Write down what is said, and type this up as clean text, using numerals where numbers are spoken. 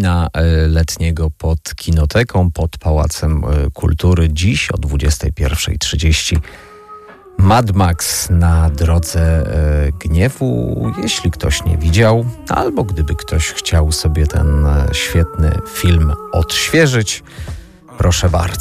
kina letniego pod Kinoteką, pod Pałacem Kultury. Dziś o 21:30 Mad Max na drodze gniewu. Jeśli ktoś nie widział, albo gdyby ktoś chciał sobie ten świetny film odświeżyć, proszę bardzo.